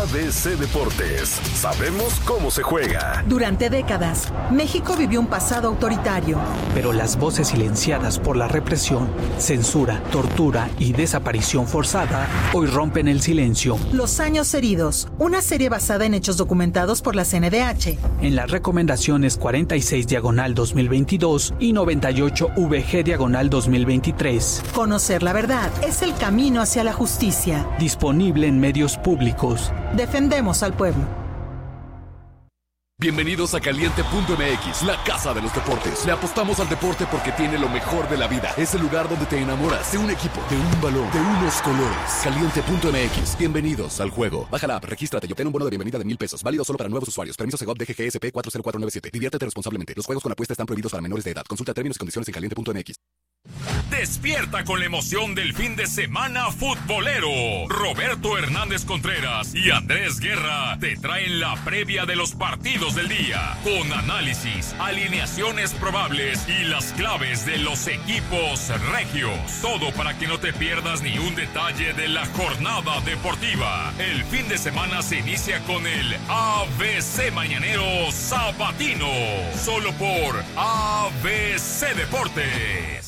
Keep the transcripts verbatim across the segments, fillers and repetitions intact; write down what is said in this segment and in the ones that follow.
A B C Deportes. Sabemos cómo se juega. Durante décadas, México vivió un pasado autoritario. Pero las voces silenciadas por la represión, censura, tortura y desaparición forzada hoy rompen el silencio. Los años heridos, una serie basada en hechos documentados por la C N D H. En las recomendaciones cuarenta y seis diagonal dos mil veintidós y noventa y ocho V G diagonal dos mil veintitrés. Conocer la verdad es el camino hacia la justicia. Disponible en medios públicos. Defendemos al pueblo. Bienvenidos a Caliente punto M X, la casa de los deportes. Le apostamos al deporte porque tiene lo mejor de la vida. Es el lugar donde te enamoras de un equipo, de un balón, de unos colores. Caliente punto M X, bienvenidos al juego. Baja la app, regístrate y obtén un bono de bienvenida de mil pesos. Válido solo para nuevos usuarios. Permiso Segov D G G S P cuatro cero cuatro nueve siete. Diviértete responsablemente. Los juegos con apuesta están prohibidos para menores de edad. Consulta términos y condiciones en caliente punto M X. Despierta con la emoción del fin de semana futbolero. Roberto Hernández Contreras y Andrés Guerra te traen la previa de los partidos del día, con análisis, alineaciones probables y las claves de los equipos regios. Todo para que no te pierdas ni un detalle de la jornada deportiva. El fin de semana se inicia con el A B C Mañanero Sabatino, solo por A B C Deportes.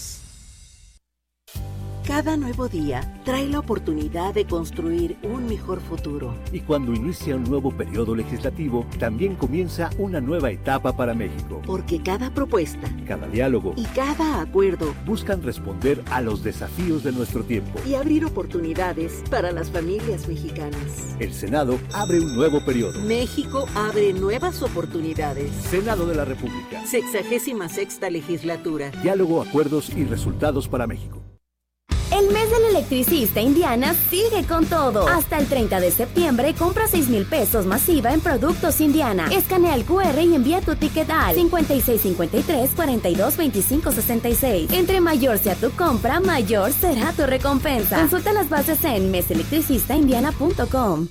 Cada nuevo día trae la oportunidad de construir un mejor futuro. Y cuando inicia un nuevo periodo legislativo, también comienza una nueva etapa para México. Porque cada propuesta, cada diálogo y cada acuerdo buscan responder a los desafíos de nuestro tiempo y abrir oportunidades para las familias mexicanas. El Senado abre un nuevo periodo. México abre nuevas oportunidades. Senado de la República. Sexagésima sexta legislatura. Diálogo, acuerdos y resultados para México. El mes del electricista Indiana sigue con todo. Hasta el treinta de septiembre compra seis mil pesos masiva en productos Indiana. Escanea el cu erre y envía tu ticket al cincuenta y seis cincuenta y tres cuarenta y dos veinticinco sesenta y seis. Entre mayor sea tu compra, mayor será tu recompensa. Consulta las bases en mes electricista indiana punto com.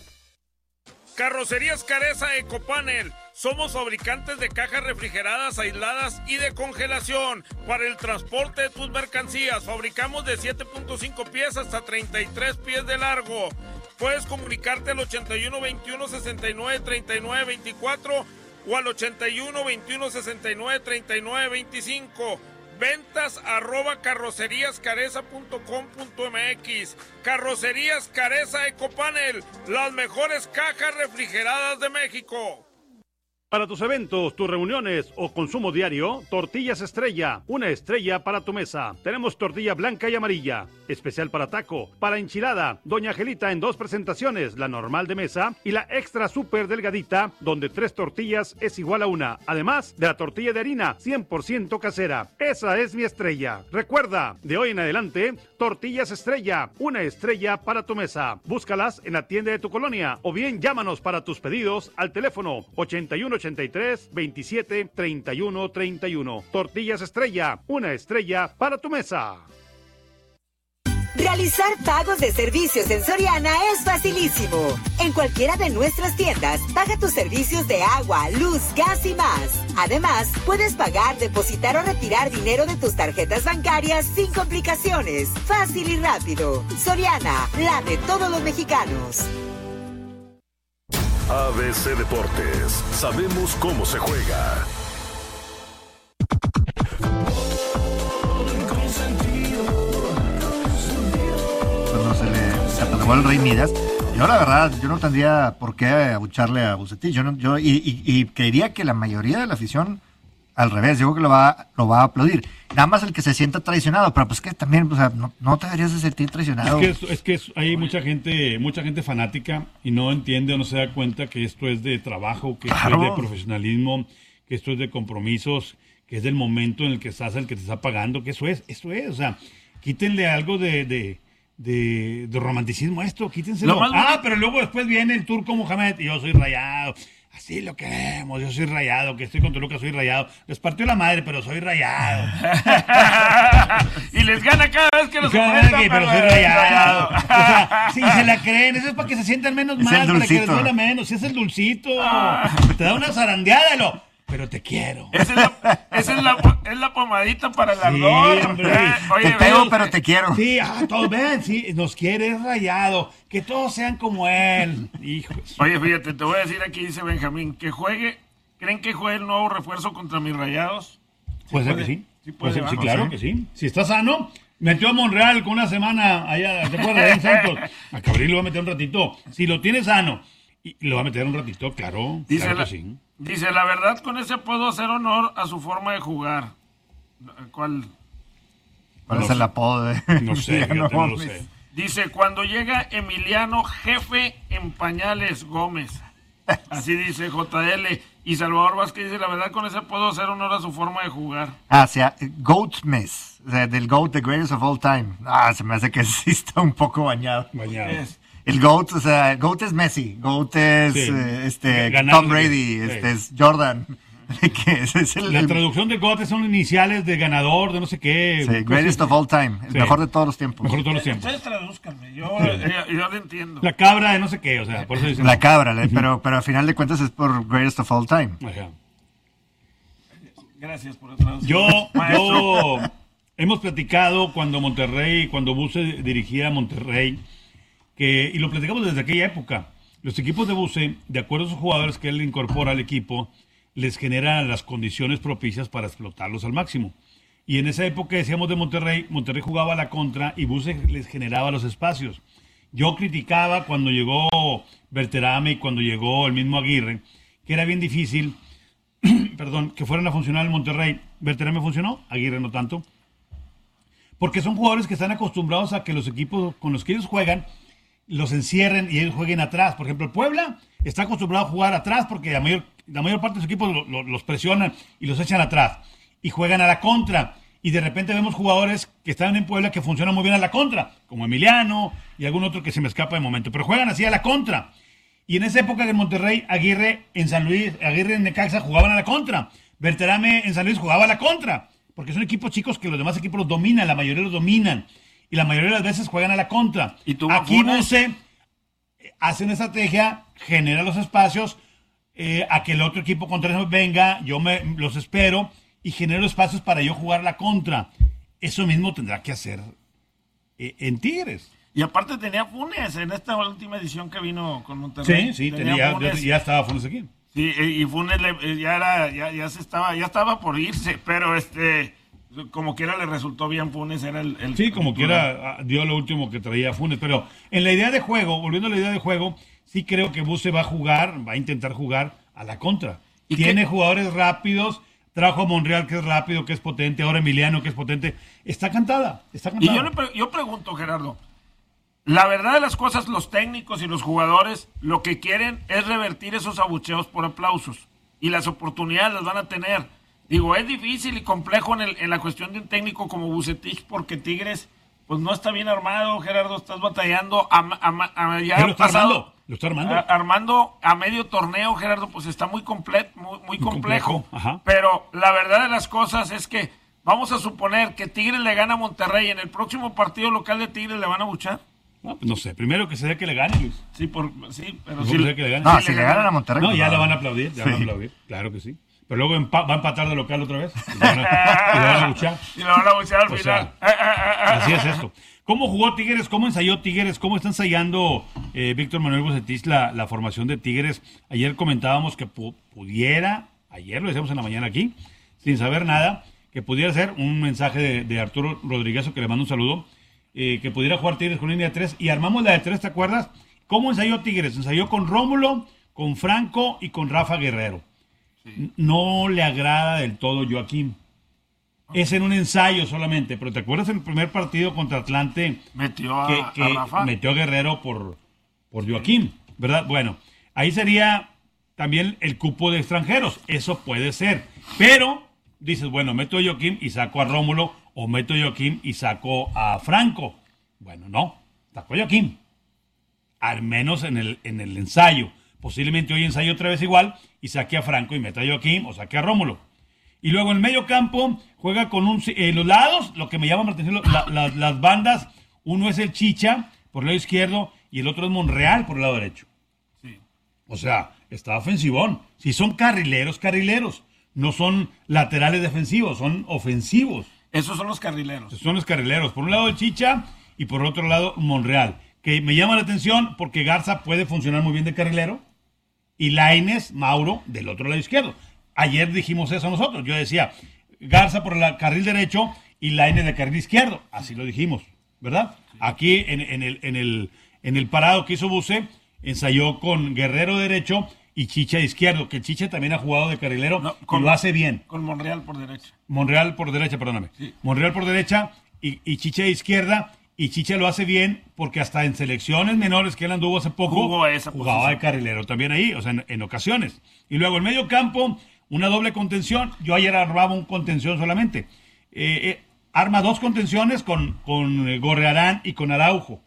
Carrocerías Careza Ecopanel. Somos fabricantes de cajas refrigeradas, aisladas y de congelación para el transporte de tus mercancías. Fabricamos de siete punto cinco pies hasta treinta y tres pies de largo. Puedes comunicarte al ochenta y uno veintiuno sesenta y nueve treinta y nueve veinticuatro o al ochenta y uno veintiuno sesenta y nueve treinta y nueve veinticinco. Ventas arroba carrocerías careza punto com punto m x. Carrocerías Careza Ecopanel, las mejores cajas refrigeradas de México. Para tus eventos, tus reuniones o consumo diario, Tortillas Estrella, una estrella para tu mesa. Tenemos tortilla blanca y amarilla, especial para taco, para enchilada, Doña Angelita en dos presentaciones, la normal de mesa y la extra súper delgadita, donde tres tortillas es igual a una. Además de la tortilla de harina, cien por ciento casera. Esa es mi estrella. Recuerda, de hoy en adelante, Tortillas Estrella, una estrella para tu mesa. Búscalas en la tienda de tu colonia o bien llámanos para tus pedidos al teléfono ochenta y uno ochenta y tres veintisiete treinta y uno treinta y uno. Tortillas Estrella, una estrella para tu mesa. Realizar pagos de servicios en Soriana es facilísimo. En cualquiera de nuestras tiendas, paga tus servicios de agua, luz, gas y más. Además, puedes pagar, depositar o retirar dinero de tus tarjetas bancarias sin complicaciones. Fácil y rápido. Soriana, la de todos los mexicanos. A B C Deportes. Sabemos cómo se juega. Cuando se le se apagó el Rey Midas, yo la verdad, yo no tendría por qué abucharle a Bucetich. Yo, no, yo y, y, y creería que la mayoría de la afición, al revés, yo creo que lo va, lo va a aplaudir. Nada más el que se sienta traicionado, pero pues que también, o sea, no, no te deberías de sentir traicionado. Es que, es, es que es, hay mucha gente, mucha gente fanática y no entiende o no se da cuenta que esto es de trabajo, que Claro. esto es de profesionalismo, que esto es de compromisos, que es del momento en el que estás, el que te está pagando, que eso es, eso es, o sea, quítenle algo de, de, de, de romanticismo a esto, quítenselo. Lo más Ah, bonito- pero luego después viene el Turco Mohamed y yo soy Rayado. Así lo queremos, yo soy Rayado, que estoy con Toluca, soy Rayado. Les partió la madre, pero soy Rayado. Y les gana cada vez que los Cada enfrentan, vez, pero soy Rayado. O sea, si se la creen, eso es para que se sientan menos Es mal, el para que les dulcito. duela menos. Si es el dulcito, te da una zarandeada, lo. pero te quiero. Esa es la, esa es la, es la pomadita para el ardor. Sí, hombre. Eh, oye, te pego, veo- pero te quiero. Sí, ah, todos ven, sí, nos quiere Rayado, que todos sean como él. Hijo. Oye, fíjate, te voy a decir aquí, dice Benjamín, que juegue, ¿creen que juegue el nuevo refuerzo contra mis Rayados? Puede ser puede, que sí. sí Puede ser, puede, sí, ¿va? claro Sí. que sí. Si está sano, metió a Monreal con una semana allá, ¿te acuerdas? En Santos. A Cabril lo va a meter un ratito. Si lo tiene sano, y lo va a meter un ratito, claro. Dice, claro la, que sí. dice, la verdad, con ese puedo hacer honor a su forma de jugar. ¿Cuál? ¿Cuál No es el sé. apodo de No sé, fíjate, no lo Gómez? sé. Dice, cuando llega Emiliano, jefe en pañales Gómez. Así dice J L. Y Salvador Vázquez dice, la verdad, con ese puedo hacer honor a su forma de jugar. Ah, o sea, Goat Mess, o sea, del Goat, the greatest of all time. Ah, se me hace que sí está un poco bañado. Bañado. Es- El GOAT, o sea, el GOAT es Messi, GOAT es Sí. eh, este, Ganado, Tom Brady, sí. este es Jordan. que ese es el, La el- traducción de GOAT son iniciales de ganador, de no sé qué. sí, greatest of all time, el Sí. mejor de todos los tiempos. Mejor de todos los tiempos. Ustedes tradúzcanme, yo, yo, yo lo entiendo. La cabra de no sé qué, o sea, por eso dicen. La cabra, le- pero, pero al final de cuentas es por greatest of all time. Ajá. Gracias por la traducción. Yo, Maestro. yo, hemos platicado cuando Monterrey, cuando Buse dirigía a Monterrey, que, y lo platicamos desde aquella época, los equipos de Buse, de acuerdo a sus jugadores que él incorpora al equipo, les generan las condiciones propicias para explotarlos al máximo. Y en esa época decíamos de Monterrey, Monterrey jugaba a la contra y Buse les generaba los espacios. Yo criticaba cuando llegó Berterame y cuando llegó el mismo Aguirre, que era bien difícil, perdón, que fueran a funcionar en Monterrey. Berterame funcionó, Aguirre no tanto. Porque son jugadores que están acostumbrados a que los equipos con los que ellos juegan los encierren y ellos jueguen atrás. Por ejemplo, el Puebla está acostumbrado a jugar atrás porque la mayor, la mayor parte de sus equipos lo- lo- los presionan y los echan atrás. Y juegan a la contra. Y de repente vemos jugadores que están en Puebla que funcionan muy bien a la contra, como Emiliano y algún otro que se me escapa de momento. Pero juegan así a la contra. Y en esa época de Monterrey, Aguirre en San Luis, Aguirre en Necaxa jugaban a la contra. Berterame en San Luis jugaba a la contra. Porque son equipos chicos que los demás equipos los dominan, la mayoría los dominan. Y la mayoría de las veces juegan a la contra. ¿Y tú, Aquí Funes? Buse hace una estrategia, genera los espacios, eh, a que el otro equipo contrario venga, yo me los espero y genero espacios para yo jugar a la contra. Eso mismo tendrá que hacer eh, en Tigres. Y aparte tenía Funes en esta última edición que vino con Monterrey. Sí, sí, tenía, Funes. ya, ya estaba Funes aquí. Sí, eh, y Funes le- eh, ya era, ya, ya se estaba, ya estaba por irse, pero este, como quiera le resultó bien Funes, era el, el Sí, como el quiera, ah, dio lo último que traía Funes, pero en la idea de juego, volviendo a la idea de juego, sí creo que Buse va a jugar, va a intentar jugar a la contra. ¿Y Tiene qué? jugadores rápidos, trajo a Monreal que es rápido, que es potente, ahora Emiliano que es potente. Está cantada, está Y cantada. yo, le pre- yo pregunto, Gerardo, la verdad de las cosas, los técnicos y los jugadores lo que quieren es revertir esos abucheos por aplausos. Y las oportunidades las van a tener. Digo, es difícil y complejo en, el- en la cuestión de un técnico como Bucetich porque Tigres pues no está bien armado, Gerardo, estás batallando. A, a- a- ya Él lo está pasado- armando, lo está armando. a- armando a medio torneo, Gerardo, pues está muy completo, muy, muy complejo. complejo, ajá. Pero la verdad de las cosas es que vamos a suponer que Tigres le gana a Monterrey. En el próximo partido local de Tigres le van a buchar. No, pues no sé, primero que se dé que le gane, Luis. Sí, por, sí, pero Primero si que se dé que le gane. No, si le ganan a Monterrey. No, pues ya no. le van a aplaudir, ya Sí. van a aplaudir, claro que sí. Pero luego empa- va a empatar de local otra vez. Y le van a, y le van a buchar. Y le van a buchar al O final. sea, así es esto. ¿Cómo jugó Tigres? ¿Cómo ensayó Tigres? ¿Cómo está ensayando eh, Víctor Manuel Bucetich la, la formación de Tigres? Ayer comentábamos que pu- pudiera, ayer lo decíamos en la mañana aquí, sin saber nada, que pudiera ser un mensaje de, de Arturo Rodríguez, que le mando un saludo, eh, que pudiera jugar Tigres con línea de tres, y armamos la de tres, ¿te acuerdas? ¿Cómo ensayó Tigres? Ensayó con Rómulo, con Franco y con Rafa Guerrero. N- No le agrada del todo Joaquín. Es en un ensayo solamente, pero ¿te acuerdas en el primer partido contra Atlante? Metió a, que, a que Rafa. metió a Guerrero por, por Joaquín, ¿verdad? Bueno, ahí sería también el cupo de extranjeros, eso puede ser, pero dices, bueno, meto a Joaquín y saco a Rómulo, o meto a Joaquín y saco a Franco. Bueno, no, saco a Joaquín, al menos en el, en el ensayo. Posiblemente hoy ensayo otra vez igual y saque a Franco y meta a Joaquín o saque a Rómulo. Y luego en medio campo juega con un, eh, los lados, lo que me llama la atención, la- la- las bandas, uno es el Chicha por el lado izquierdo y el otro es Monreal por el lado derecho. Sí. O sea, está ofensivón. Si son carrileros, carrileros. no son laterales defensivos, son ofensivos. Esos son los carrileros. Esos son los carrileros. Por un lado el Chicha y por otro lado Monreal. Que me llama la atención porque Garza puede funcionar muy bien de carrilero y Lainez, Mauro, del otro lado izquierdo. Ayer dijimos eso nosotros. Yo decía, Garza por el carril derecho y Lainez de carril izquierdo. Así lo dijimos, ¿verdad? Sí. Aquí en, en, el, en, el, en el parado que hizo Buse, ensayó con Guerrero derecho y Chicha izquierdo, que Chicha también ha jugado de carrilero no, con, y lo hace bien. Con Monreal por derecha. Monreal por derecha, perdóname. Sí. Monreal por derecha y, y Chicha izquierda. Y Chicha lo hace bien porque hasta en selecciones menores que él anduvo hace poco, jugó esa jugaba posición. De carrilero también ahí, o sea, en, en ocasiones. Y luego el medio campo, una doble contención. Yo ayer armaba un contención solamente. Eh, eh, arma dos contenciones con, con eh, Gorrearán y con Araujo.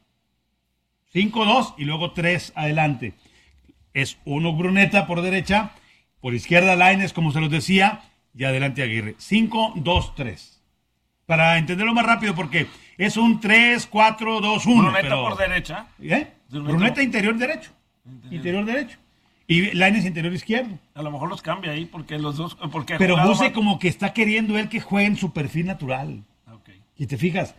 cinco dos y luego tres adelante. Es uno Bruneta por derecha, por izquierda Lainez, como se los decía, y adelante Aguirre. cinco dos tres. Para entenderlo más rápido, porque es un tres cuatro dos uno. Bruneta pero, por derecha. ¿Eh? Bruneta, Bruneta interior derecho. Interior, interior derecho. Y Lainez interior izquierdo. A lo mejor los cambia ahí porque los dos... Porque pero Buse más... como que está queriendo él que juegue en su perfil natural. Okay. Y te fijas,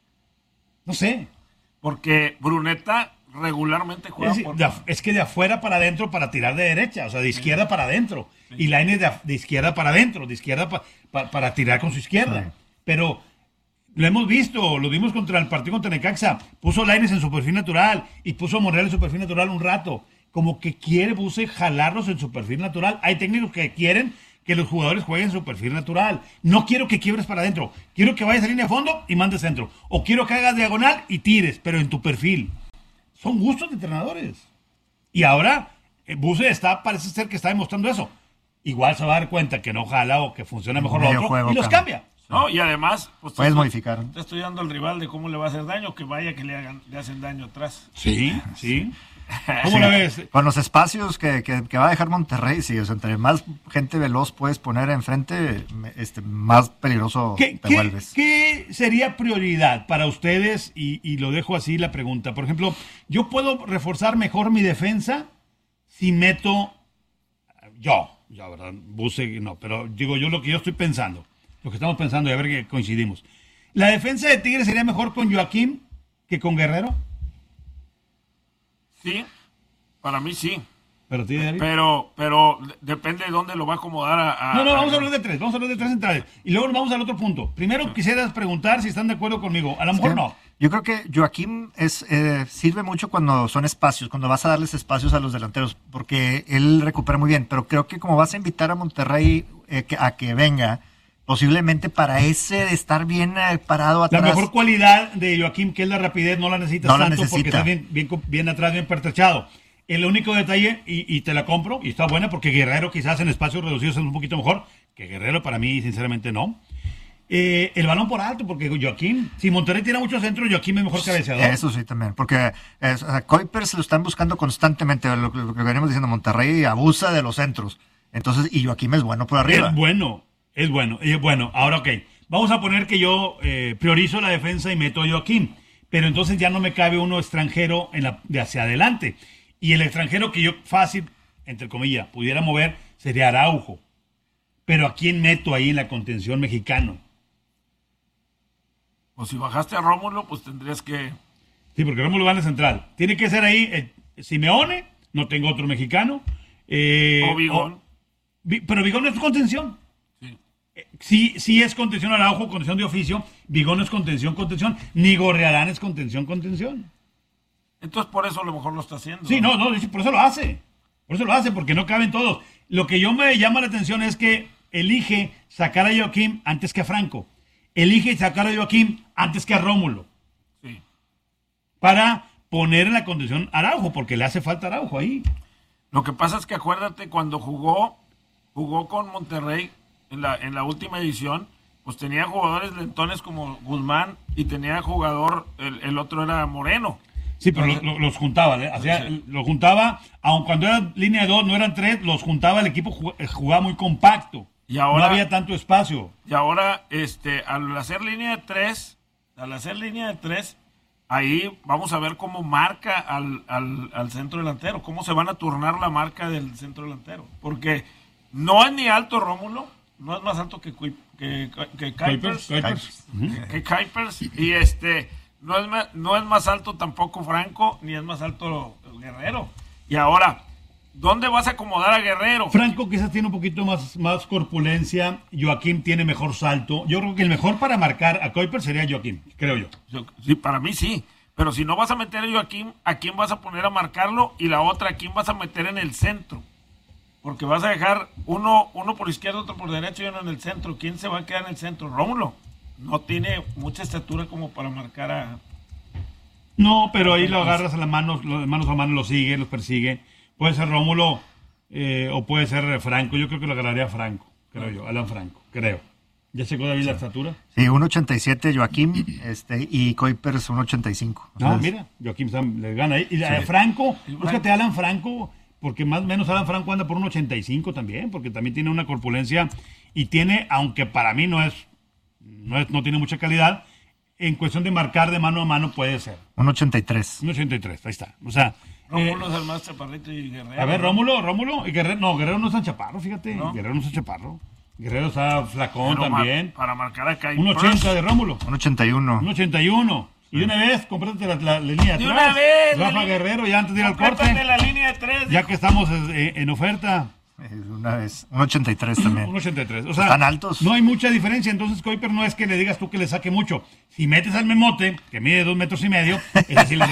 no sé. Porque Bruneta regularmente juega es, por... de, es que de afuera para adentro para tirar de derecha, o sea, de izquierda sí. para adentro. Sí. Y Lainez de, de izquierda para adentro, de izquierda pa, pa, para tirar con su izquierda. Sí. Pero lo hemos visto, lo vimos contra el partido contra Necaxa. Puso Lainez en su perfil natural y puso Monreal en su perfil natural un rato. Como que quiere Buse jalarlos en su perfil natural. Hay técnicos que quieren que los jugadores jueguen en su perfil natural. No quiero que quiebres para adentro. Quiero que vayas a línea de fondo y mandes centro. O quiero que hagas diagonal y tires, pero en tu perfil. Son gustos de entrenadores. Y ahora Buse está, parece ser que está demostrando eso. Igual se va a dar cuenta que no jala o que funciona mejor lo otro juego, y los cambia. No, y además, pues puedes modificar. Está estudiando al rival de cómo le va a hacer daño, que vaya que le hagan, le hacen daño atrás. Sí, sí. ¿Cómo sí. la ves? Con los espacios que, que, que va a dejar Monterrey, sí, o sea, entre más gente veloz puedes poner enfrente, este, más peligroso ¿Qué, te qué, vuelves. ¿Qué sería prioridad para ustedes? Y, y lo dejo así la pregunta. Por ejemplo, ¿yo puedo reforzar mejor mi defensa si meto yo? Ya, ¿verdad? Buse, no, pero digo yo lo que yo estoy pensando. Lo que estamos pensando y a ver que coincidimos. ¿La defensa de Tigres sería mejor con Joaquín que con Guerrero? Sí, para mí sí. Pero, pero, pero depende de dónde lo va a acomodar a... a no, no, vamos a hablar de tres, vamos a hablar de tres centrales. Y luego vamos al otro punto. Primero sí. Quisieras preguntar si están de acuerdo conmigo. A lo mejor sí. no. Yo creo que Joaquín es, eh, sirve mucho cuando son espacios, cuando vas a darles espacios a los delanteros, porque él recupera muy bien. Pero creo que como vas a invitar a Monterrey eh, que, a que venga... Posiblemente para ese de estar bien eh, parado atrás. La mejor cualidad de Joaquín, que es la rapidez, no la necesitas no la tanto necesita. Porque está bien, bien, bien atrás, bien pertrechado. El único detalle, y, y te la compro, y está buena, porque Guerrero quizás en espacios reducidos es un poquito mejor, que Guerrero para mí sinceramente no. Eh, el balón por alto, porque Joaquín, si Monterrey tiene muchos centros, Joaquín es mejor cabeceador. Eso sí también, porque eh, a Kuipers lo están buscando constantemente, lo, lo que venimos diciendo, Monterrey abusa de los centros. Entonces, y Joaquín es bueno por arriba. Es bueno. Es bueno, es bueno. Ahora, ok, vamos a poner que yo eh, priorizo la defensa y meto a Joaquín, pero entonces ya no me cabe uno extranjero en la, de hacia adelante. Y el extranjero que yo fácil, entre comillas, pudiera mover sería Araujo. Pero ¿a quién meto ahí en la contención mexicano? Pues si bajaste a Rómulo, pues tendrías que... Sí, porque Rómulo va en la central. Tiene que ser ahí eh, Simeone, no tengo otro mexicano. Eh, o Vigón. O, pero Vigón no es contención. Sí, sí es contención Araujo, contención de oficio. Vigón es contención, contención. Ni Gorrearán es contención, contención. Entonces por eso a lo mejor lo está haciendo. Sí, no, no, por eso lo hace. Por eso lo hace, porque no caben todos. Lo que yo me llama la atención es que elige sacar a Joaquín antes que a Franco. Elige sacar a Joaquín antes que a Rómulo. Sí. Para poner en la contención a Araujo, porque le hace falta Araujo ahí. Lo que pasa es que acuérdate, cuando jugó, jugó con Monterrey en la, en la última edición, pues tenía jugadores lentones como Guzmán y tenía jugador, el, el otro era Moreno. Sí, pero Entonces, lo, lo, los juntaba, ¿eh? O sea, sí. Los juntaba, aun cuando era línea de dos, no eran tres, los juntaba, el equipo jugaba muy compacto. Y ahora, no había tanto espacio. Y ahora, este, al hacer línea de tres, al hacer línea de tres, ahí vamos a ver cómo marca al, al, al centro delantero, cómo se van a turnar la marca del centro delantero. Porque no es ni alto Rómulo, no es más alto que, que, que, que Kuipers. Kuipers. Que, que Kuipers. Y este, no es, más, no es más alto tampoco Franco, ni es más alto Guerrero. Y ahora, ¿dónde vas a acomodar a Guerrero? Franco quizás tiene un poquito más, más corpulencia. Joaquín tiene mejor salto. Yo creo que el mejor para marcar a Kuipers sería Joaquín, creo yo. yo. Sí, para mí sí. Pero si no vas a meter a Joaquín, ¿a quién vas a poner a marcarlo? Y la otra, ¿a quién vas a meter en el centro? Porque vas a dejar uno, uno por izquierda, otro por derecha y uno en el centro. ¿Quién se va a quedar en el centro? Rómulo. No tiene mucha estatura como para marcar a... No, pero ahí lo agarras a las manos, las manos a mano, lo sigue, los persigue. Puede ser Rómulo eh, o puede ser Franco. Yo creo que lo agarraría Franco, creo yo, Alan Franco, creo. ¿Ya checó David la estatura? Sí, uno ochenta y siete Joaquín este, y Kuipers uno ochenta y cinco. No, entonces, mira, Joaquín le gana ahí. Y sí. a Franco, búscate a Alan Franco, porque más o menos Alan Franco anda por un ochenta y cinco también, porque también tiene una corpulencia y tiene, aunque para mí no es, no es, no tiene mucha calidad, en cuestión de marcar de mano a mano puede ser. uno ochenta y tres. uno ochenta y tres, ahí está. O sea, Rómulo eh, es el más chaparrito y Guerrero. A ver, Rómulo, Rómulo y Guerrero, no, Guerrero no es tan chaparro, fíjate, ¿no? Guerrero no es tan chaparro. Guerrero está flacón Pero también. Ma, para marcar acá. un ochenta de Rómulo. un ochenta y uno. un ochenta y uno. Y de una vez, cómprate la, la, la línea de atrás. De una vez. Rafa Guerrero, ya antes de ir al corte. la línea de tres. Ya que estamos en, en oferta. Una vez. un ochenta y tres también. un ochenta y tres. O sea, están altos. No hay mucha diferencia. Entonces, Kuipers no es que le digas tú que le saque mucho. Si metes al Memote, que mide dos metros y medio, es decir, le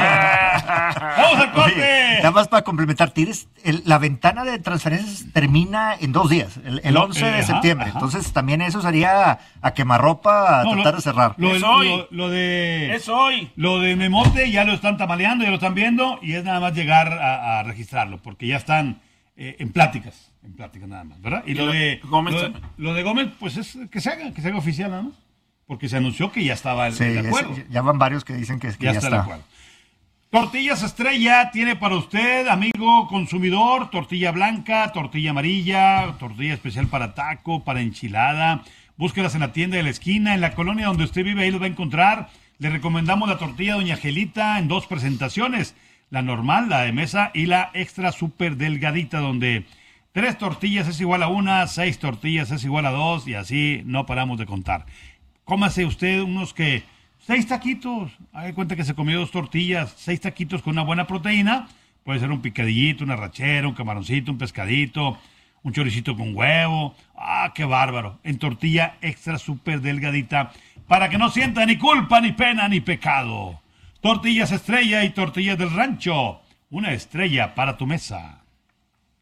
saca ¡vamos al corte! Oye, nada más para complementar, tienes el, la ventana de transferencias termina en dos días, el, el once eh, de ajá, septiembre. Ajá. Entonces, también eso sería a quemarropa, a no, tratar lo, de cerrar. Lo, es hoy. Lo, lo de, es hoy. Lo de Memote ya lo están tamaleando, ya lo están viendo, y es nada más llegar a, a registrarlo, porque ya están eh, en pláticas. En pláticas nada más, ¿verdad? Y, y lo, de, Gómez lo, lo de Gómez, pues es que se haga, que se haga oficial nada más. Porque se anunció que ya estaba el, sí, el acuerdo. Ya, ya van varios que dicen que, que ya, ya está. está. El acuerdo. Tortillas Estrella tiene para usted, amigo consumidor, tortilla blanca, tortilla amarilla, tortilla especial para taco, para enchilada. Búsquelas en la tienda de la esquina, en la colonia donde usted vive, ahí los va a encontrar. Le recomendamos la tortilla Doña Angelita en dos presentaciones. La normal, la de mesa, y la extra súper delgadita, donde tres tortillas es igual a una, seis tortillas es igual a dos, y así no paramos de contar. Cómase usted unos que, seis taquitos, haga cuenta que se comió dos tortillas, seis taquitos con una buena proteína, puede ser un picadillito, una rachera, un camaroncito, un pescadito, un choricito con huevo, ah, qué bárbaro, en tortilla extra súper delgadita, para que no sienta ni culpa, ni pena, ni pecado. Tortillas Estrella y tortillas del rancho, una estrella para tu mesa.